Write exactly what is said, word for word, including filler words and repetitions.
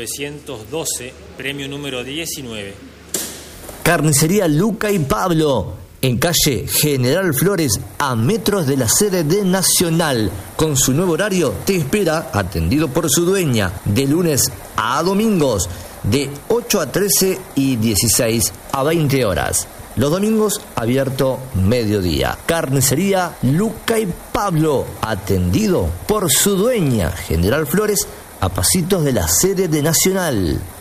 novecientos doce, premio número diecinueve. Carnicería Luca y Pablo, en calle General Flores, a metros de la sede de Nacional. Con su nuevo horario te espera, atendido por su dueña, de lunes a domingos, de ocho a trece y dieciséis a veinte horas. Los domingos abierto mediodía. Carnicería Luca y Pablo, atendido por su dueña, General Flores, a pasitos de la sede de Nacional.